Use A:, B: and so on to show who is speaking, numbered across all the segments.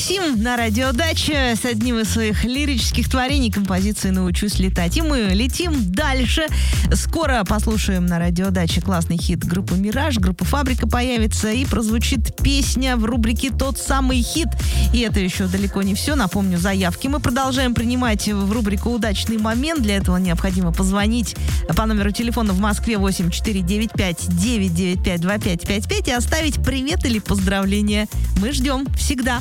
A: Максим на радиодаче с одним из своих лирических творений, композиции «Научусь летать». И мы летим дальше. Скоро послушаем на радиодаче классный хит группы «Мираж». Группа «Фабрика» появится и прозвучит песня в рубрике «Тот самый хит». И это еще далеко не все. Напомню, заявки мы продолжаем принимать в рубрику «Удачный момент». Для этого необходимо позвонить по номеру телефона в Москве 8495-995-2555 и оставить привет или поздравления. Мы ждем всегда.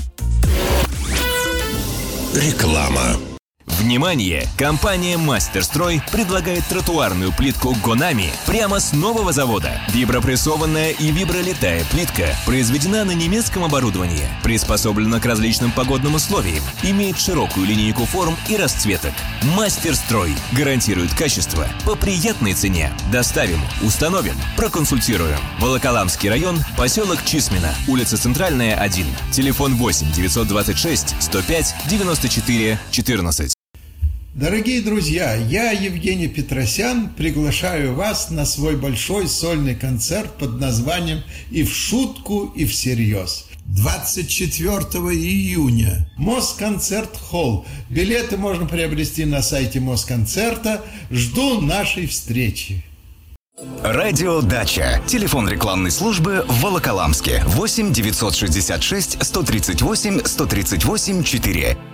B: Реклама.
C: Внимание! Компания «Мастерстрой» предлагает тротуарную плитку «Гонами» прямо с нового завода. Вибропрессованная и вибролитая плитка произведена на немецком оборудовании, приспособлена к различным погодным условиям, имеет широкую линейку форм и расцветок. «Мастерстрой» гарантирует качество по приятной цене. Доставим, установим, проконсультируем. Волоколамский район, поселок Чисмино, улица Центральная, 1. Телефон 8 926 105 94 14.
D: Дорогие друзья, я, Евгений Петросян, приглашаю вас на свой большой сольный концерт под названием «И в шутку, и всерьез». 24 июня. Москонцерт-холл. Билеты можно приобрести на сайте Москонцерта. Жду нашей встречи.
B: Радиодача. Телефон рекламной службы в Волоколамске. 8 966 138 138 4.